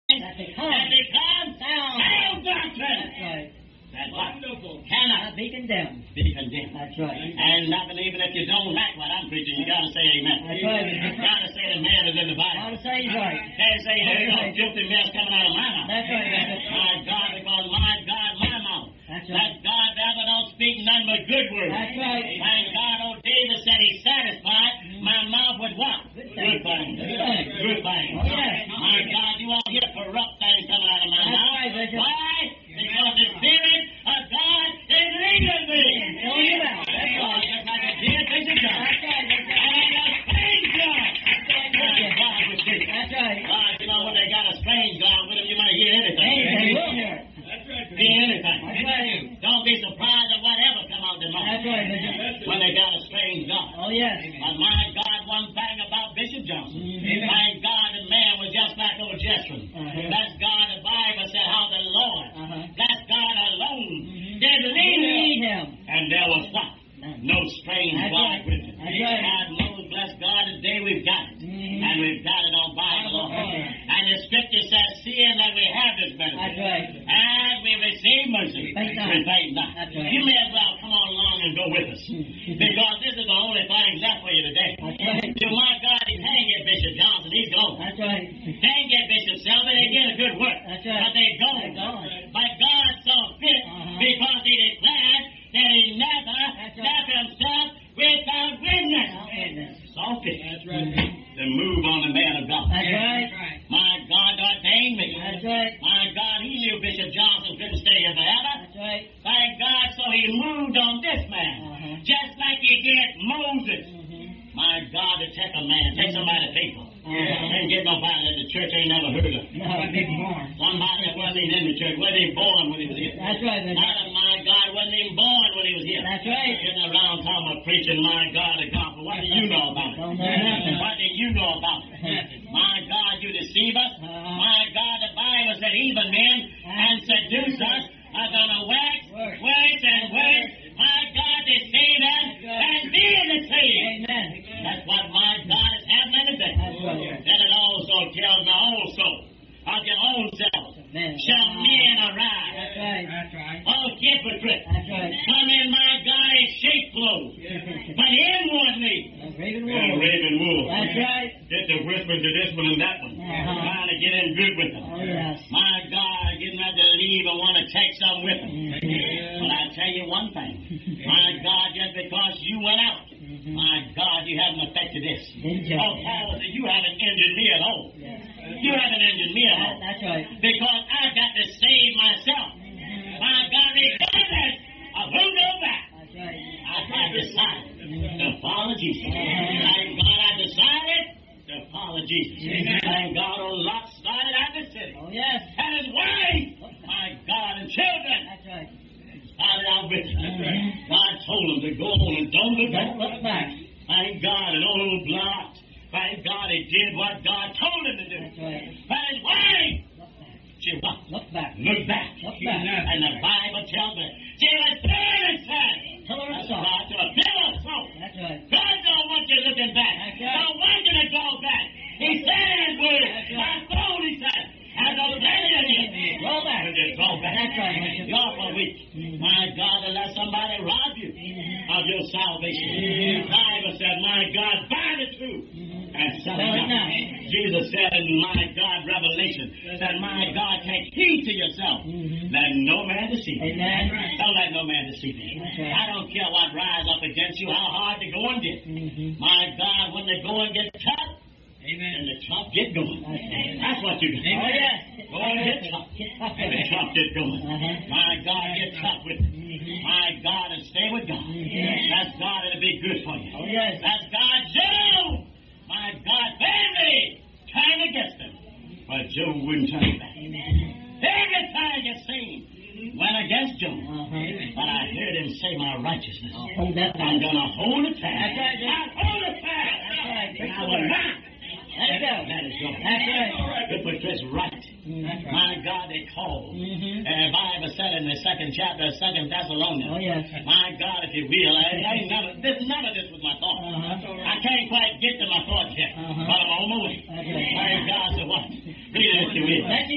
that becomes sound doctrine. That's right. That's Wonderful. cannot Be condemned. be condemned. That's right. And nothing, even if you don't like what I'm preaching, you got to say amen. That's right. You got to say the man is in the Bible. Gotta say he's right. Can't say there's no guilty mess coming out of my mouth. That's right. My God, because my God, my mouth. That's That right. God ever don't speak none but good words. That's right. Thank God, old David said he's satisfied. My mouth with what? Good Good things. Good things. Good things. Oh, yes. My God, you won't hear corrupt things coming out of my That's mouth. right, Bishop. Why? Because the Spirit of God is leading me. Throwing you out. That's right. Just like a dear Bishop John. That's right. That's And right. a strange God. My God, with you. That's right. God, you know, when they got a strange God with them, you might hear anything. Anything. We'll hear it. That's right. Hear anything. That's right. Don't be surprised at whatever come out their That's mouth right, Bishop. when they got a strange God. Oh, yes. But my God, one thing about Bishop Johnson, Mhm. thank God the man was just like old Jeshurun. Uh-huh. That's God, the Bible said how the Lord, Uh-huh. that's God alone, Mhm. did lead Lead him. him. And there was what? No strange That's God right. with him. That's right. God knows, bless God, today we've got it. Mhm. And we've got it on Bible. Uh-huh. And the scripture says, seeing that we have this That's benefit, right. and we receive mercy, Faint not. we faint not. That's right. You may as well come on along and go with us. Because this is the only thing left for you today. That's right. To my God, he can't get Bishop Johnson. He's gone. That's right. Can't get Bishop Selby. They did a good work. That's right. But they're gone. They're gone. But God saw fit Uh-huh. because he declared that he never That's right. left himself without witness. Without witness. Saw fit That's right. to move on the man of God. That's right. My God ordained me. That's right. My God, he knew Bishop Johnson couldn't stay here forever. That's right. Thank God, so he moved on this man. Uh-huh. Just like he did Moses. Mhm. My God, to take a man, take somebody faithful. Uh-huh. Ain't get nobody that the church ain't never heard of. No, big born. Somebody that wasn't even in the church, wasn't even born when he was here. That's right, Bishop. Not of my God, wasn't even born when he was here. That's right. Getting around talking about preaching, my God, the gospel. What do you know about it? Don't know nothing. What do you know about it? My God, you deceive us. Uh-huh. My God, the Bible said even men and seduce us are going to wax, words and words. My God, deceive us and be deceived. Amen. That's what my God is happening today. That's right. Then it also tells me also of your own self Amen. shall men That's arise. right. That's right. Oh, hypocrite. That's right. Come in, my God, in shape clothes. But inwardly, Raven they're Wool. raven wool. That's right. Get the whispers to this one and that one. Uh-huh. Trying to get in good with them. Oh, yes. My God, getting ready to leave and want to take some with them. Mhm. But I tell you one thing. My God, just because you went out, Mhm. my God, you haven't affected this. Didn't you? Oh, Paul said, you haven't injured me at all. Yes. You haven't injured me at all. That's right. Because I've got to save myself. My God, regardless of who goes back, That's right. I decided to follow Jesus. Thank God I decided to follow Jesus. Thank God old Lot started out the city. Oh, yes. And his wife, my God, and children That's right. started out with him. Mhm. God told him to go on and don't look Don't back. look back. Thank God, and old Lot, thank God he did what God told him to do. That's right. But his wife, Look back. she what? Look back. Look back. Look back. And the Bible tells me she was turned aside. Pillar of That's salt. right, to a pillar of salt. That's right. God don't want you looking back. That's right. Don't want you to go back. He said in his word, That's my right. soul, he said, has no pleasure in you. Roll back. And just go back. That's right, Bishop. You're for weak. My God, to let somebody rob you of your salvation. The Bible said, my God, buy the truth and sell Sell it it not. not. Jesus said in my God, Revelation, that my God, take heed to yourself. Mhm. Let no man deceive you. Amen. Don't let no man deceive you. That's right. I don't care what rise up against you, how hard the going get. Mhm. My God, when the going gets tough, and the tough get going. That's what you do. Oh, yes. Go and get tough. And the tough get going. Uh-huh. My God, get tough with it. My God, and stay with God. That's God, it'll be good for you. Oh, yes. That's God, Job. My God, family turned against him. But Job wouldn't turn back. Every time you sing, went against Job. Uh-huh. But I heard him say, my righteousness. Hold that I'm back. going to hold it fast. That's right, Jim. I'll hold it fast. That's right. And I will not. Let's go. That is right. That's right. It was just right. Mhm. My God, they called. Mhm. And the Bible said in the second chapter of 2 Thessalonians. Oh, yes. My God, if you will, none of this was my thought. Uh-huh. I can't quite get to my thoughts yet. Uh-huh. But I'm on my way. That's right. Thank God, so what? Read it if you will. Let's